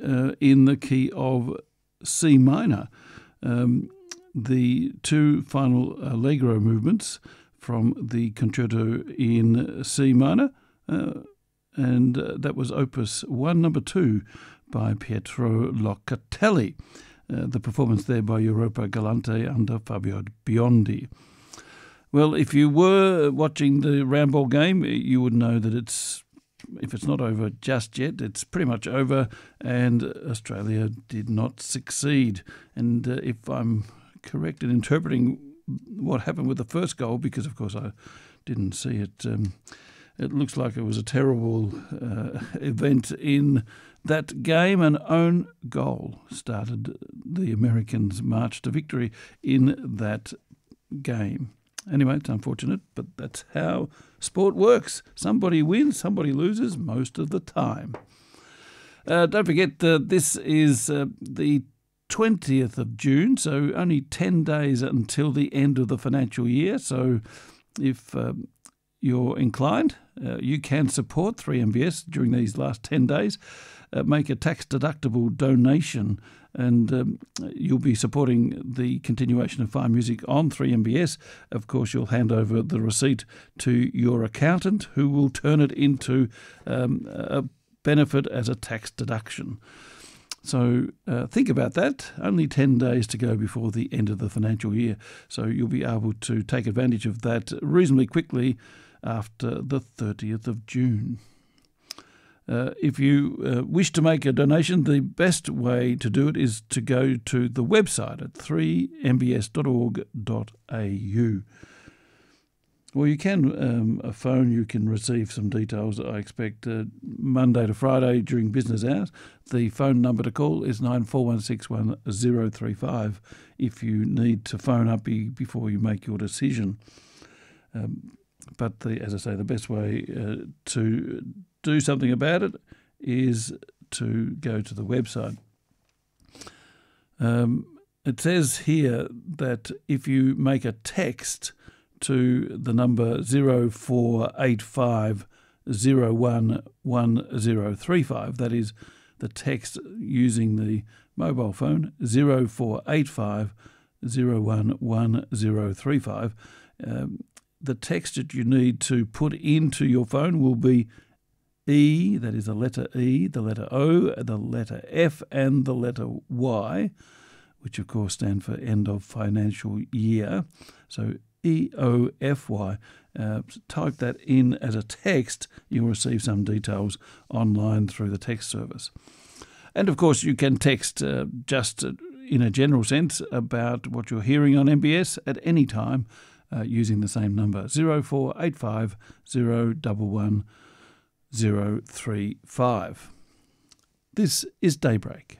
in the key of C minor. The two final allegro movements from the concerto in C minor, and that was Opus 1, number 2 by Pietro Locatelli. The performance there by Europa Galante under Fabio Biondi. Well, if you were watching the roundball game, you would know that if it's not over just yet, it's pretty much over, and Australia did not succeed. And if I'm correct in interpreting what happened with the first goal, because of course I didn't see it, it looks like it was a terrible event in that game. An own goal started the Americans' march to victory in that game. Anyway, it's unfortunate, but that's how sport works. Somebody wins, somebody loses most of the time. Don't forget, this is the 20th of June, so only 10 days until the end of the financial year. So if you're inclined, you can support 3MBS during these last 10 days. Make a tax-deductible donation, and you'll be supporting the continuation of fine music on 3MBS. Of course, you'll hand over the receipt to your accountant, who will turn it into a benefit as a tax deduction. So think about that. Only 10 days to go before the end of the financial year. So you'll be able to take advantage of that reasonably quickly after the 30th of June. If you wish to make a donation, the best way to do it is to go to the website at 3mbs.org.au. Well, you can phone. You can receive some details. I expect Monday to Friday during business hours. The phone number to call is 94161035 if you need to phone up before you make your decision. But as I say, the best way to do something about it is to go to the website. It says here that if you make a text to the number 0485 011035, that is the text using the mobile phone 0485 011035, the text that you need to put into your phone will be E, that is the letter E, the letter O, the letter F, and the letter Y, which of course stand for end of financial year. So EOFY. Type that in as a text. You'll receive some details online through the text service. And of course, you can text just in a general sense about what you're hearing on MBS at any time using the same number, 0485 011 035. This is Daybreak.